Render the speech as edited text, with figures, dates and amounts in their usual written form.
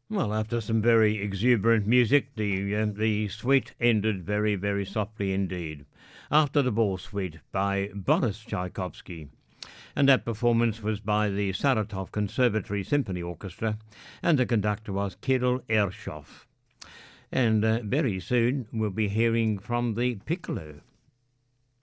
Well, after some very exuberant music, the suite ended very, very softly indeed. After the Ball Suite by Boris Tchaikovsky. And that performance was by the Saratov Conservatory Symphony Orchestra, and the conductor was Kirill Ershov. And very soon we'll be hearing from the piccolo.